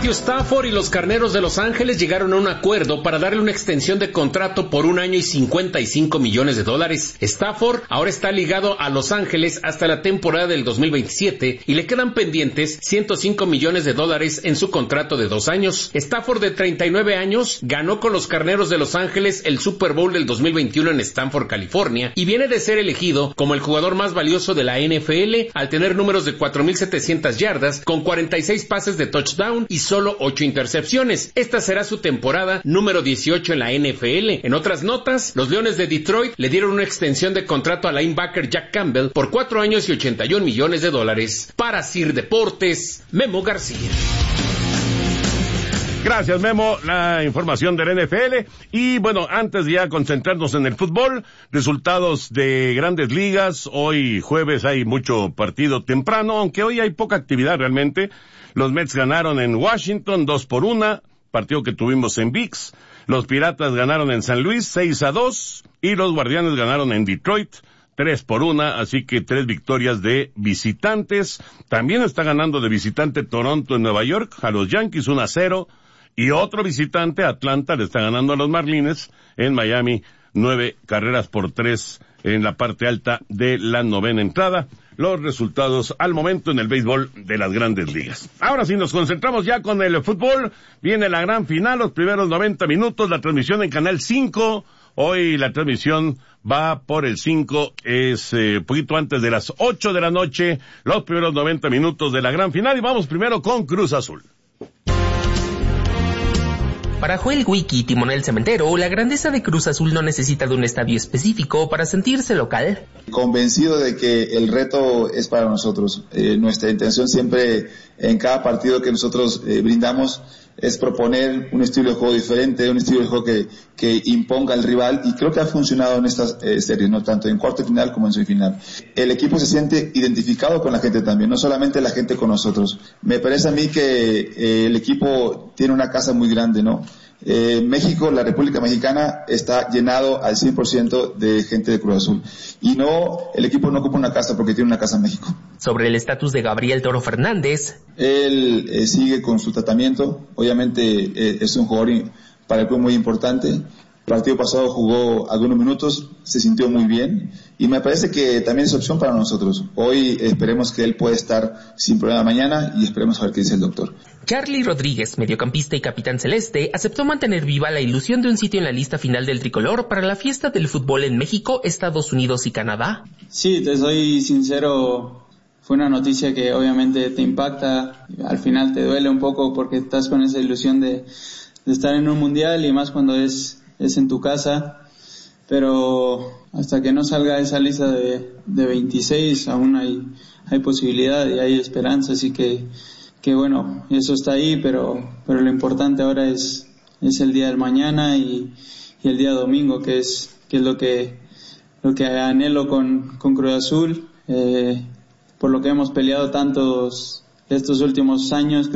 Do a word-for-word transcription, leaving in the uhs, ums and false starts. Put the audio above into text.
Matthew Stafford y los Carneros de Los Ángeles llegaron a un acuerdo para darle una extensión de contrato por un año y cincuenta y cinco millones de dólares. Stafford ahora está ligado a Los Ángeles hasta la temporada del dos mil veintisiete y le quedan pendientes ciento cinco millones de dólares en su contrato de dos años. Stafford, de treinta y nueve años, ganó con los Carneros de Los Ángeles el Super Bowl del dos mil veintiuno en Stanford, California, y viene de ser elegido como el jugador más valioso de la N F L al tener números de cuatro mil setecientas yardas con cuarenta y seis pases de touchdown y solo ocho intercepciones. Esta será su temporada número dieciocho en la N F L. En otras notas, los Leones de Detroit le dieron una extensión de contrato al linebacker Jack Campbell por cuatro años y ochenta y un millones de dólares. Para Sir Deportes, Memo García. Gracias, Memo, la información del N F L. Y bueno, antes de ya concentrarnos en el fútbol, resultados de Grandes Ligas. Hoy jueves hay mucho partido temprano, aunque hoy hay poca actividad realmente. Los Mets ganaron en Washington dos por una, partido que tuvimos en V I X. Los Piratas ganaron en San Luis seis a dos y los Guardianes ganaron en Detroit tres por una, así que tres victorias de visitantes. También está ganando de visitante Toronto en Nueva York a los Yankees uno a cero. Y otro visitante, Atlanta, le está ganando a los Marlins en Miami, nueve carreras por tres en la parte alta de la novena entrada. Los resultados al momento en el béisbol de las Grandes Ligas. Ahora sí, nos concentramos ya con el fútbol. Viene la gran final, los primeros noventa minutos, la transmisión en Canal cinco. Hoy la transmisión va por el cinco, es eh, poquito antes de las ocho de la noche, los primeros noventa minutos de la gran final. Y vamos primero con Cruz Azul. Para Joel Wiki y Timonel Cementero, la grandeza de Cruz Azul no necesita de un estadio específico para sentirse local. Convencido de que el reto es para nosotros. Eh, nuestra intención siempre en cada partido que nosotros eh, brindamos es proponer un estilo de juego diferente, un estilo de juego que, que imponga al rival, y creo que ha funcionado en estas eh, series, no tanto en cuarto de final como en semifinal. El equipo se siente identificado con la gente también, no solamente la gente con nosotros. Me parece a mí que eh, el equipo tiene una casa muy grande, ¿no? Eh, México, la República Mexicana, está llenado al cien por ciento de gente de Cruz Azul. Y no, el equipo no ocupa una casa porque tiene una casa en México. Sobre el estatus de Gabriel Toro Fernández. Él eh, sigue con su tratamiento. Obviamente eh, es un jugador para el club muy importante. El partido pasado jugó algunos minutos, se sintió muy bien y me parece que también es opción para nosotros. Hoy esperemos que él pueda estar sin problema mañana y esperemos a ver qué dice el doctor. Charly Rodríguez, mediocampista y capitán celeste, aceptó mantener viva la ilusión de un sitio en la lista final del tricolor para la fiesta del fútbol en México, Estados Unidos y Canadá. Sí, te soy sincero, fue una noticia que obviamente te impacta, al final te duele un poco porque estás con esa ilusión de, de estar en un mundial y más cuando es es en tu casa, pero hasta que no salga esa lista de, de veintiséis aún hay, hay posibilidad y hay esperanza, así que, que bueno, eso está ahí, pero, pero lo importante ahora es, es el día del mañana y, y el día domingo, que es, que es lo que, lo que anhelo con, con Cruz Azul, eh, por lo que hemos peleado tantos estos últimos años.